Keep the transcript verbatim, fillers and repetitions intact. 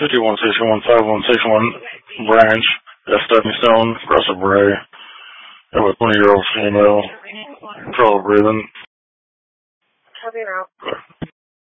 fifty-one sixty-one five one six one branch at Stepping Stone, Russell Bray. Have a twenty-year-old female, trouble breathing. Copy route.